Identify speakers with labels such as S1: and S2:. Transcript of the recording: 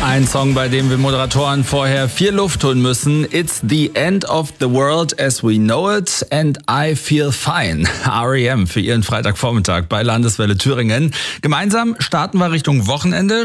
S1: Ein Song, bei dem wir Moderatoren vorher viel Luft holen müssen. It's the end of the world as we know it and I feel fine. R.E.M. für Ihren Freitagvormittag bei Landeswelle Thüringen. Gemeinsam starten wir Richtung Wochenende.